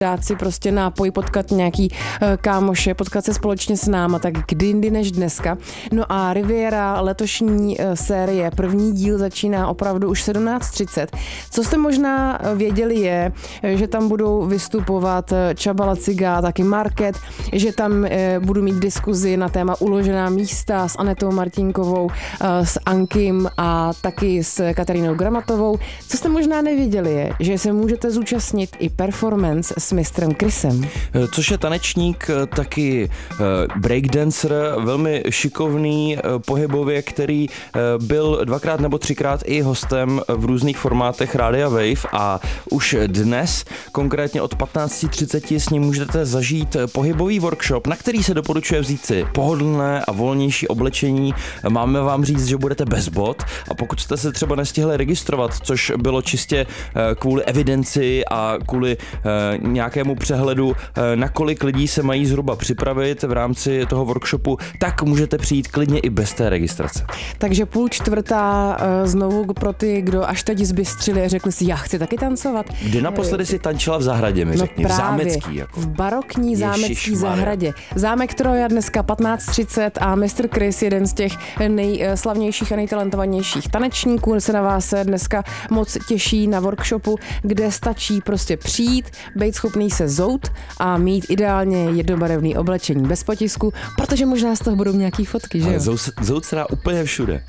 dát si prostě nápoj, potkat nějaký kámoše, potkat se společně s náma, tak kdy jindy než dneska. No a Riviera, letošní série, první díl začíná opravdu už 17:30. Co jste možná věděli je, že tam budou vystupovat Csaba Laciga, taky Market, že tam budu mít diskuzi na téma uložená místa s Anetou Martinkovou, s Ankim a taky s Katarínou Gramatovou. Co jste možná nevěděli je, že se můžete zúčastnit i performance s mistrem Chrisem. Což je tanečník, taky breakdancer, velmi šikovný pohybově, který byl 2x nebo 3x i hostem v různých formátech Rádia Wave a už dnes, konkrétně od 15:30 s ním můžete zažít pohybový workshop, na který se doporučuje vzít si pohodlné a volnější oblečení. Máme vám říct, že budete bez bot a pokud jste se třeba nestihli registrovat, což bylo čistě kvůli evidenci a kvůli nějakému přehledu, na kolik lidí se mají zhruba připravit v rámci toho workshopu, tak můžete přijít klidně i bez té registrace. Takže 3:30 znovu pro ty, kdo až teď zbystřili a řekli si, já chci taky tancovat. Kdy naposledy si tančila v zahradě, mi řekni, právě, v zámecký. Jako. V barokní zámecký zahradě. Zámek Troja dneska 15:30 a Mr. Chris, jeden z těch nejslavnějších a nejtalentovanějších tanečníků, se na vás dneska moc těší na workshopu, kde stačí prostě přijít, být schopný se zout a mít ideálně jednobarevný oblečení bez potisku, protože možná z toho budou nějaký fotky, že jo? Zout se dá úplně všude.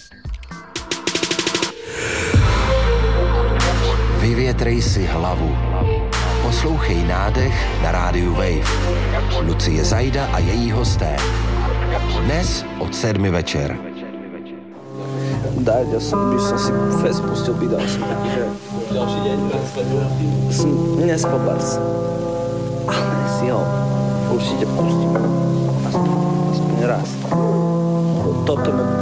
Vyvětrej si hlavu. Poslouchej Nádech na rádiu Wave. Lucie Zajda a její hosté. Dnes od 7 večer. Dať, by som si fest pustil, vydal som taký, že ďalší deň som nespal bars. Ale si ho určite pustím. Aspoň raz. Toto